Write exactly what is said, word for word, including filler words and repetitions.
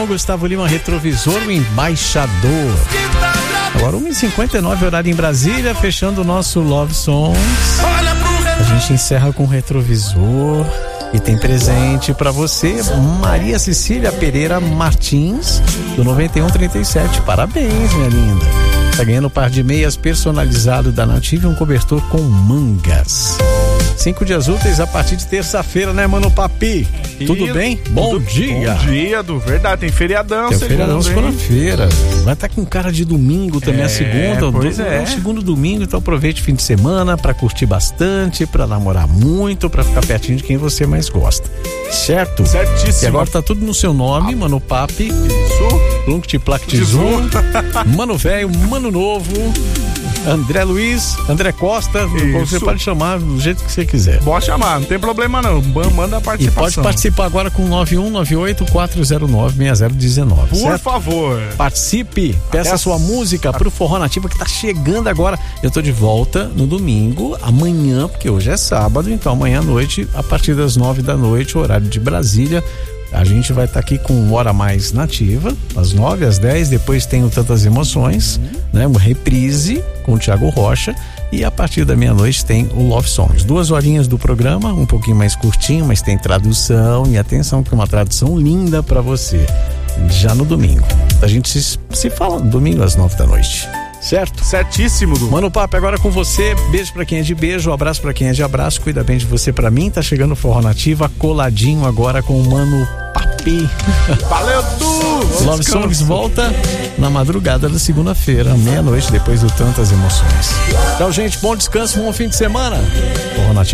com Gustavo Lima, Retrovisor, o embaixador. Agora uma e cinquenta e nove, horário em Brasília, fechando o nosso Love Songs. A gente encerra com Retrovisor e tem presente pra você, Maria Cecília Pereira Martins, do noventa e um trinta e sete. Parabéns, minha linda. Tá ganhando um par de meias personalizado da Nativa e um cobertor com mangas. Cinco dias úteis a partir de terça-feira, né, Mano Papi? E tudo bem? Bom tudo, dia. Bom dia, do verdade. Tem feriadão, Tem segundo, feriadão segunda-feira. Vai estar com cara de domingo também, é, a segunda. Pois do, é. o segundo domingo, então aproveite o fim de semana pra curtir bastante, pra namorar muito, pra ficar pertinho de quem você mais gosta. Certo? Certíssimo. E agora tá tudo no seu nome, ah. Mano Papi. Isso. Plunct Plactizum. Mano Velho, Mano Novo. André Luiz, André Costa, Isso. Você pode chamar do jeito que você quiser. Pode chamar, não tem problema não. Manda a participação. E pode participar agora com nove um nove oito quatro zero nove seis zero um nove. Por certo? favor. Participe, peça a sua música pro Forró Nativa que tá chegando agora. Eu tô de volta no domingo, amanhã, porque hoje é sábado, então amanhã à noite, a partir das nove da noite, horário de Brasília. A gente vai estar tá aqui com Hora Mais Nativa, às nove, às dez, depois tem o Tantas Emoções, uhum. né? Uma reprise com o Thiago Rocha, e a partir da meia-noite tem o Love Songs. Duas horinhas do programa, um pouquinho mais curtinho, mas tem tradução, e atenção que é uma tradução linda pra você, já no domingo. A gente se, se fala no domingo às nove da noite. Certo? Certíssimo, Du. Mano Papo, agora com você. Beijo pra quem é de beijo, um abraço pra quem é de abraço. Cuida bem de você pra mim. Tá chegando o Forró Nativa, coladinho agora com o Mano Papi. Valeu, Du! Love Songs volta na madrugada da segunda-feira, meia-noite, depois do Tantas Emoções. Tchau, gente. Bom descanso, bom fim de semana. Forró Nativa.